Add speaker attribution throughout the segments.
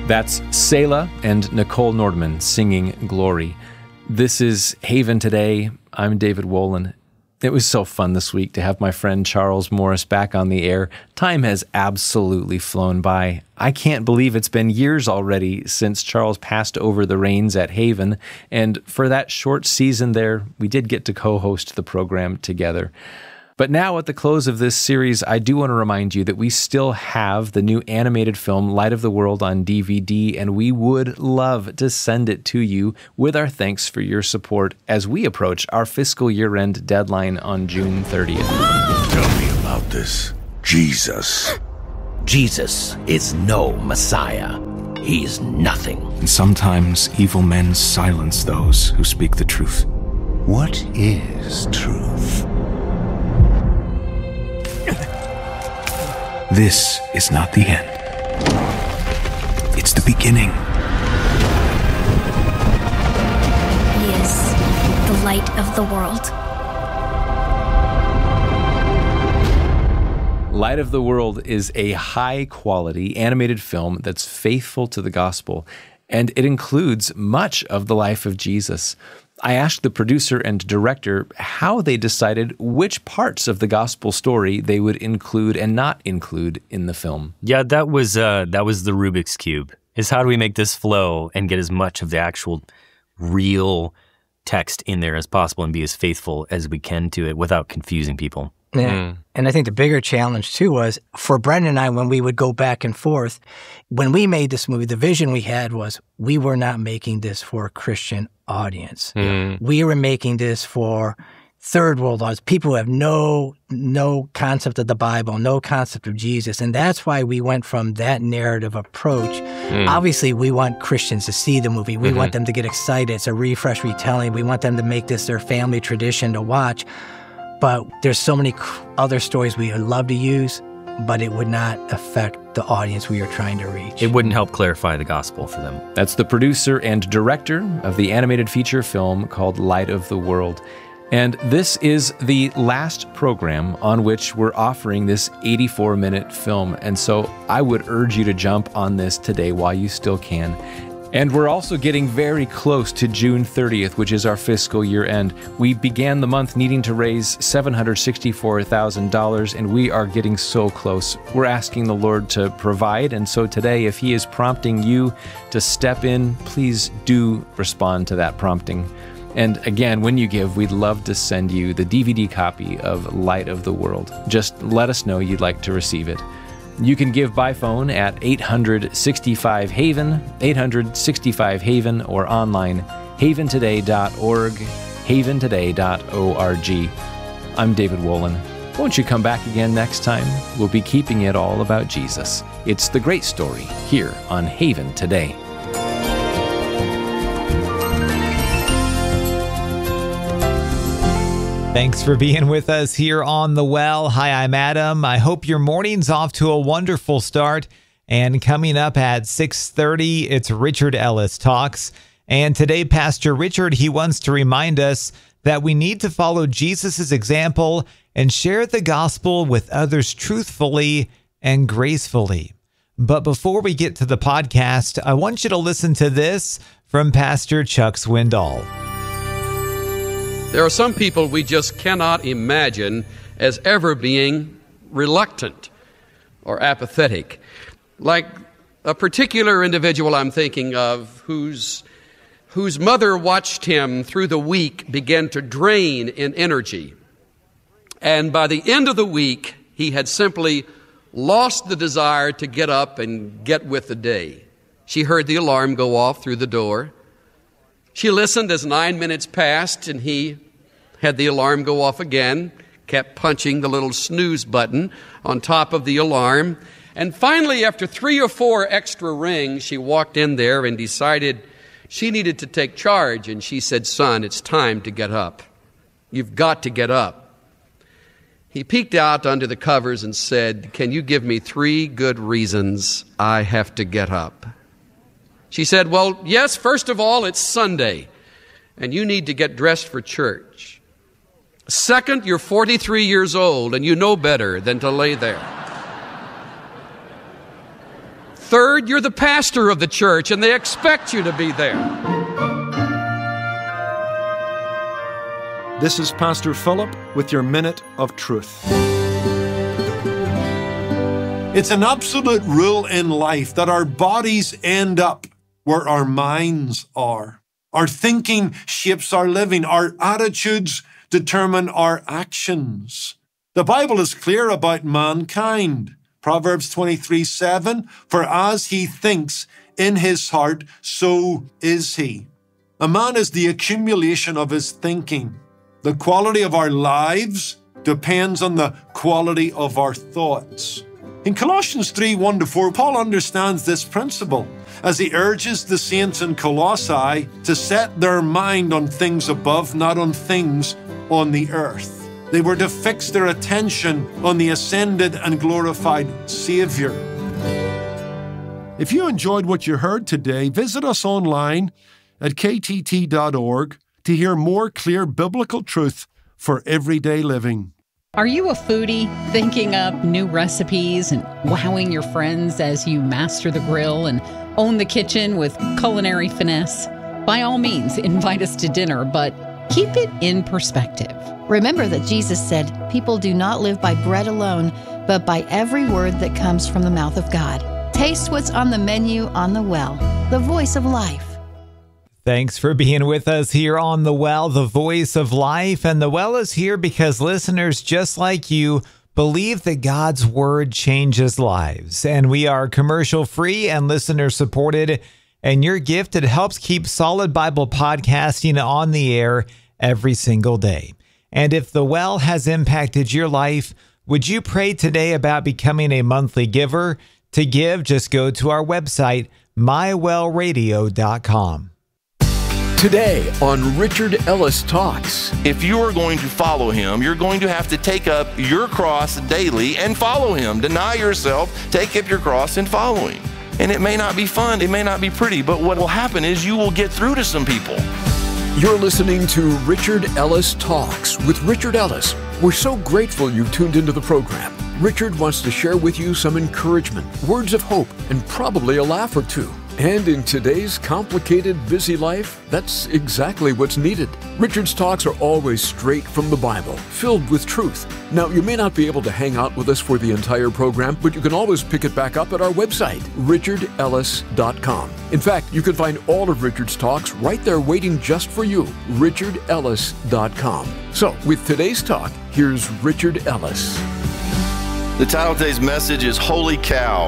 Speaker 1: That's Selah and Nicole Nordman singing Glory. This is Haven Today. I'm David Wolin. It was so fun this week to have my friend Charles Morris back on the air. Time has absolutely flown by. I can't believe it's been years already since Charles passed over the reins at Haven, and for that short season there, we did get to co-host the program together. But now at the close of this series, I do want to remind you that we still have the new animated film Light of the World on DVD, and we would love to send it to you with our thanks for your support as we approach our fiscal year-end deadline on June 30th.
Speaker 2: Tell me about this Jesus.
Speaker 3: Jesus is no Messiah. He's nothing.
Speaker 4: And sometimes evil men silence those who speak the truth.
Speaker 2: What is truth?
Speaker 4: This is not the end. It's the beginning.
Speaker 5: He is the light of the world.
Speaker 1: Light of the World is a high-quality animated film that's faithful to the gospel, and it includes much of the life of Jesus. I asked the producer and director how they decided which parts of the gospel story they would include and not include in the film.
Speaker 6: Yeah, that was the Rubik's Cube, is how do we make this flow and get as much of the actual real text in there as possible and be as faithful as we can to it without confusing people.
Speaker 7: Yeah. And I think the bigger challenge, too, was for Brendan and I, when we would go back and forth, when we made this movie, the vision we had was we were not making this for a Christian audience. We were making this for third world audience, people who have no concept of the Bible, no concept of Jesus. And that's why we went from that narrative approach. Obviously, we want Christians to see the movie. We want them to get excited. It's a refresh retelling. We want them to make this their family tradition to watch. But there's so many other stories we would love to use, but it would not affect the audience we are trying to reach.
Speaker 6: It wouldn't help clarify the gospel for them.
Speaker 1: That's the producer and director of the animated feature film called Light of the World. And this is the last program on which we're offering this 84-minute film. And so I would urge you to jump on this today while you still can. And we're also getting very close to June 30th, which is our fiscal year end. We began the month needing to raise $764,000, and we are getting so close. We're asking the Lord to provide, and so today, if He is prompting you to step in, please do respond to that prompting. And again, when you give, we'd love to send you the DVD copy of Light of the World. Just let us know you'd like to receive it. You can give by phone at 865-HAVEN, 865-HAVEN, or online, haventoday.org, haventoday.org. I'm David Wolin. Won't you come back again next time? We'll be keeping it all about Jesus. It's the great story here on Haven Today.
Speaker 8: Thanks for being with us here on The Well. Hi, I'm Adam. I hope your morning's off to a wonderful start. And coming up at 6:30, it's Richard Ellis Talks. And today, Pastor Richard, he wants to remind us that we need to follow Jesus' example and share the gospel with others truthfully and gracefully. But before we get to the podcast, I want you to listen to this from Pastor Chuck Swindoll.
Speaker 9: There are some people we just cannot imagine as ever being reluctant or apathetic. Like a particular individual I'm thinking of whose mother watched him through the week begin to drain in energy. And by the end of the week, he had simply lost the desire to get up and get with the day. She heard the alarm go off through the door. She listened as 9 minutes passed, and he had the alarm go off again, kept punching the little snooze button on top of the alarm. And finally, after 3 or 4 extra rings, she walked in there and decided she needed to take charge. And she said, "Son, it's time to get up. You've got to get up." He peeked out under the covers and said, "Can you give me 3 good reasons I have to get up?" She said, "Well, yes, first of all, it's Sunday, and you need to get dressed for church. Second, you're 43 years old, and you know better than to lay there. third, you're the pastor of the church, and they expect you to be there.
Speaker 10: This is Pastor Philip with your Minute of Truth. It's an absolute rule in life that our bodies end up where our minds are. Our thinking shapes our living. Our attitudes determine our actions. The Bible is clear about mankind. Proverbs 23:7, for as he thinks in his heart, so is he. A man is the accumulation of his thinking. The quality of our lives depends on the quality of our thoughts. In Colossians 3:1-4, Paul understands this principle as he urges the saints in Colossae to set their mind on things above, not on things on the earth. They were to fix their attention on the ascended and glorified Savior. If you enjoyed what you heard today, visit us online at ktt.org to hear more clear biblical truth for everyday living.
Speaker 11: Are you a foodie thinking up new recipes and wowing your friends as you master the grill and own the kitchen with culinary finesse? By all means, invite us to dinner, but keep it in perspective.
Speaker 12: Remember that Jesus said, people do not live by bread alone, but by every word that comes from the mouth of God. Taste what's on the menu on The Well, the voice of life.
Speaker 8: Thanks for being with us here on The Well, the voice of life. And The Well is here because listeners just like you believe that God's word changes lives. And we are commercial free and listener supported. And your gift, it helps keep Solid Bible podcasting on the air every single day. And if The Well has impacted your life, would you pray today about becoming a monthly giver? To give, just go to our website, mywellradio.com.
Speaker 2: Today on Richard Ellis Talks.
Speaker 13: If you are going to follow him, you're going to have to take up your cross daily and follow him. Deny yourself, take up your cross and follow him. And it may not be fun, it may not be pretty, but what will happen is you will get through to some people.
Speaker 2: You're listening to Richard Ellis Talks with Richard Ellis. We're so grateful you've tuned into the program. Richard wants to share with you some encouragement, words of hope, and probably a laugh or two. And in today's complicated, busy life, that's exactly what's needed. Richard's talks are always straight from the Bible, filled with truth. Now, you may not be able to hang out with us for the entire program, but you can always pick it back up at our website, richardellis.com. In fact, you can find all of Richard's talks right there waiting just for you, richardellis.com. So, with today's talk, here's Richard Ellis.
Speaker 13: The title of today's message is Holy Cow.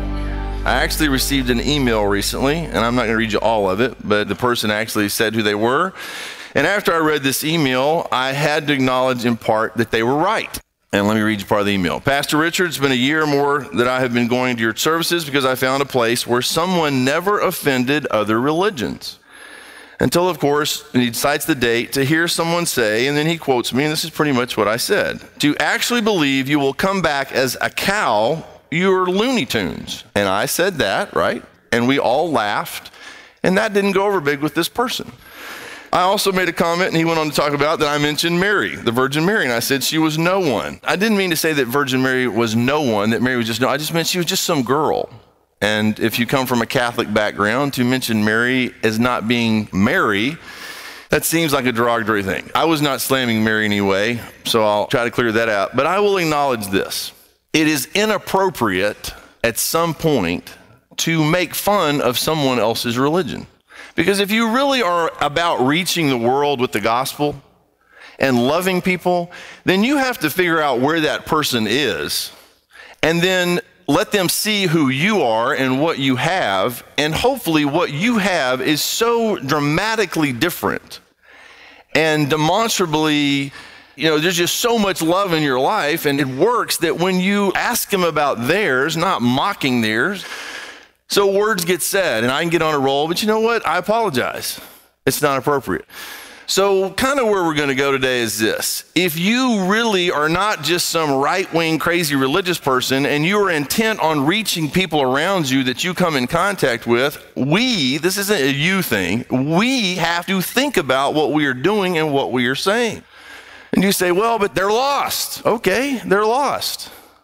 Speaker 13: I actually received an email recently, and I'm not going to read you all of it, but the person actually said who they were. And after I read this email, I had to acknowledge in part that they were right. And let me read you part of the email. Pastor Richard, it's been a year or more that I have been going to your services because I found a place where someone never offended other religions. Until, of course, he cites the date to hear someone say, and then he quotes me, and this is pretty much what I said, to actually believe you will come back as a cow, you're Looney Tunes. And I said that, right? And we all laughed. And that didn't go over big with this person. I also made a comment, and he went on to talk about that I mentioned Mary, the Virgin Mary, and I said she was no one. I didn't mean to say that Virgin Mary was no one, that Mary was just no, I just meant she was just some girl. And if you come from a Catholic background, to mention Mary as not being Mary, that seems like a derogatory thing. I was not slamming Mary anyway, so I'll try to clear that out. But I will acknowledge this. It is inappropriate at some point to make fun of someone else's religion. Because if you really are about reaching the world with the gospel and loving people, then you have to figure out where that person is and then let them see who you are and what you have. And hopefully what you have is so dramatically different and demonstrably, there's just so much love in your life, and it works that when you ask them about theirs, not mocking theirs, so words get said, and I can get on a roll, but you know what? I apologize. It's not appropriate. So kind of where we're going to go today is this. If you really are not just some right-wing crazy religious person and you are intent on reaching people around you that you come in contact with, this isn't a you thing, we have to think about what we are doing and what we are saying. And you say, well, but they're lost. Okay, they're lost.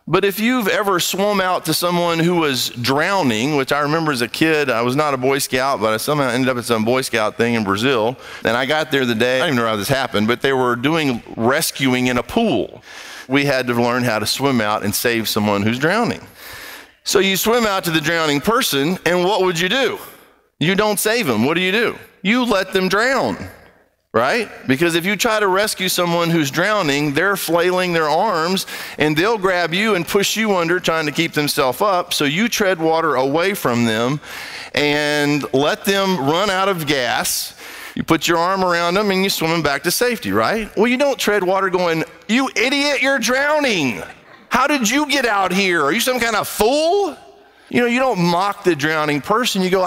Speaker 13: But if you've ever swum out to someone who was drowning, which I remember as a kid, I was not a Boy Scout, but I somehow ended up at some Boy Scout thing in Brazil. And I got there the day, I don't even know how this happened, but they were doing rescuing in a pool. We had to learn how to swim out and save someone who's drowning. So you swim out to the drowning person, and what would you do? You don't save them. What do? You let them drown. Right? Because if you try to rescue someone who's drowning, they're flailing their arms and they'll grab you and push you under trying to keep themselves up. So you tread water away from them and let them run out of gas. You put your arm around them and you swim them back to safety, right? Well, you don't tread water going, "You idiot, you're drowning. How did you get out here? Are you some kind of fool?" You don't mock the drowning person. You go,